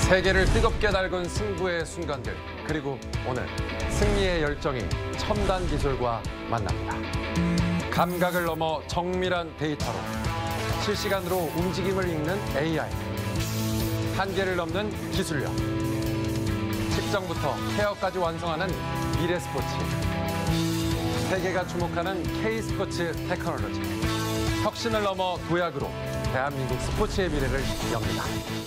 세계를 뜨겁게 달군 승부의 순간들, 그리고 오늘 승리의 열정이 첨단 기술과 만납니다. 감각을 넘어 정밀한 데이터로 실시간으로 움직임을 읽는 AI, 한계를 넘는 기술력, 측정부터 케어까지 완성하는 미래 스포츠, 세계가 주목하는 K스포츠 테크놀로지, 혁신을 넘어 도약으로 대한민국 스포츠의 미래를 엽니다.